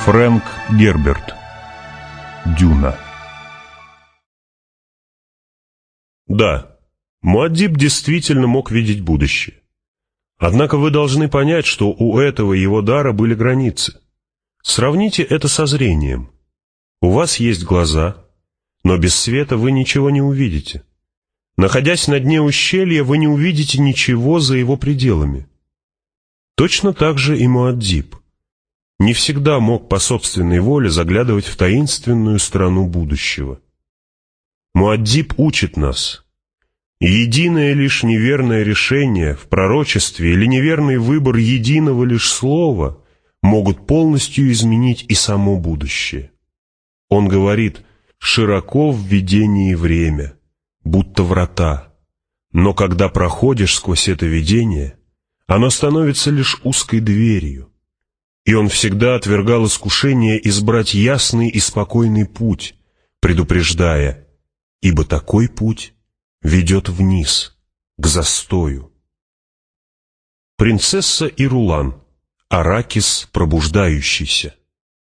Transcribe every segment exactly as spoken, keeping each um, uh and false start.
Фрэнк Герберт. Дюна. Да, Муаддиб действительно мог видеть будущее. Однако вы должны понять, что у этого его дара были границы. Сравните это со зрением. У вас есть глаза, но без света вы ничего не увидите. Находясь на дне ущелья, вы не увидите ничего за его пределами. Точно так же и Муаддиб не всегда мог по собственной воле заглядывать в таинственную страну будущего. Муаддиб учит нас. Единое лишь неверное решение в пророчестве или неверный выбор единого лишь слова могут полностью изменить и само будущее. Он говорит: «Широко в видении время, будто врата, но когда проходишь сквозь это видение, оно становится лишь узкой дверью». И он всегда отвергал искушение избрать ясный и спокойный путь, предупреждая: «Ибо такой путь ведет вниз, к застою». Принцесса и Рулан. Аракис пробуждающийся.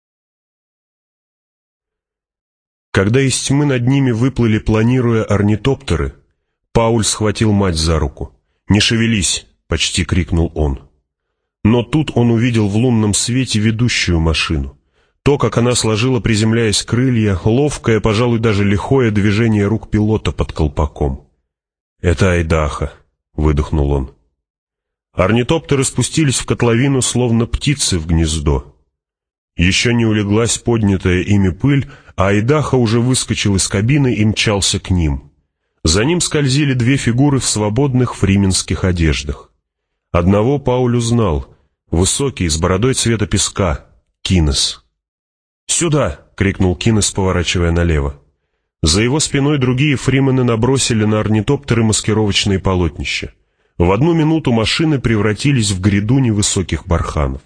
Когда из тьмы над ними выплыли, планируя, орнитоптеры, Пауль схватил мать за руку. «Не шевелись!» — почти крикнул он. Но тут он увидел в лунном свете ведущую машину. То, как она сложила, приземляясь, крылья, ловкое, пожалуй, даже лихое движение рук пилота под колпаком. «Это Айдаха», — выдохнул он. Орнитоптеры спустились в котловину, словно птицы в гнездо. Еще не улеглась поднятая ими пыль, а Айдаха уже выскочил из кабины и мчался к ним. За ним скользили две фигуры в свободных фрименских одеждах. Одного Пауль узнал — высокий, с бородой цвета песка, Кинес. «Сюда!» — крикнул Кинес, поворачивая налево. За его спиной другие фримены набросили на орнитоптеры маскировочные полотнища. В одну минуту машины превратились в гряду невысоких барханов.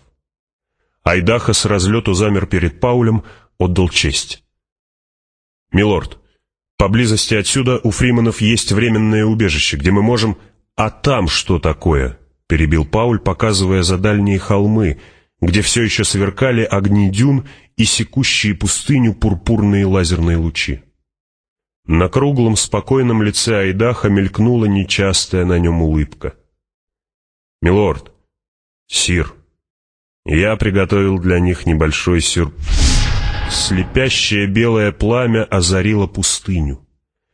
Айдаха с разлету замер перед Паулем, отдал честь. «Милорд, поблизости отсюда у фрименов есть временное убежище, где мы можем...» «А там что такое?» — перебил Пауль, показывая за дальние холмы, где все еще сверкали огни дюн и секущие пустыню пурпурные лазерные лучи. На круглом, спокойном лице Айдаха мелькнула нечастая на нем улыбка. «Милорд, сир, я приготовил для них небольшой сюр...» Слепящее белое пламя озарило пустыню.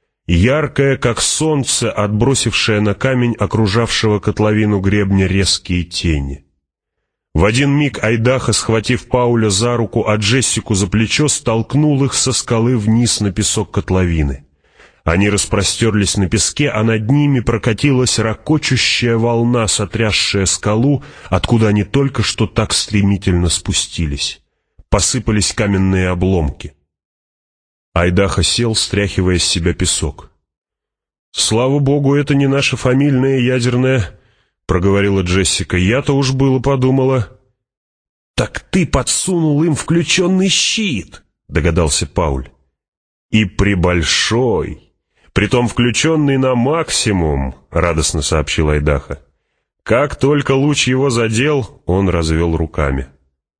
Яркое, как солнце, отбросившее на камень окружавшего котловину гребня резкие тени. В один миг Айдаха, схватив Пауля за руку, а Джессику за плечо, столкнул их со скалы вниз на песок котловины. Они распростерлись на песке, а над ними прокатилась ракочущая волна, сотрясшая скалу, откуда они только что так стремительно спустились. Посыпались каменные обломки. Айдаха сел, стряхивая с себя песок. «Слава богу, это не наша фамильная ядерная», — проговорила Джессика. «Я-то уж было подумала». «Так ты подсунул им включенный щит», — догадался Пауль. «И прибольшой, притом включенный на максимум», — радостно сообщил Айдаха. «Как только луч его задел, он развел руками».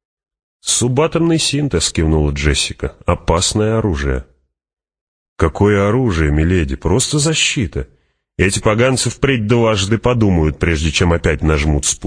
«Субатомный синтез», — кивнула Джессика. «Опасное оружие». «Какое оружие, миледи? Просто защита. Эти поганцы впредь дважды подумают, прежде чем опять нажмут спуск».